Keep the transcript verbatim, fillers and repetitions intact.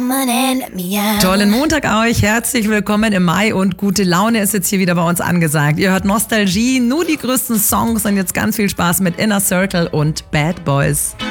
woman and let me out. Tollen Montag euch, herzlich willkommen im Mai und gute Laune ist jetzt hier wieder bei uns angesagt. Ihr hört Nostalgie, nur die größten Songs und jetzt ganz viel Spaß mit Inner Circle und Bad Boys.